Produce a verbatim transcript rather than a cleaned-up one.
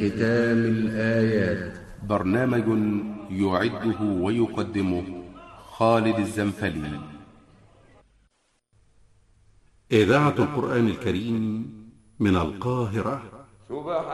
ختام الآيات. برنامج يعده ويقدمه خالد الزنفلي. إذاعة القرآن الكريم من القاهرة.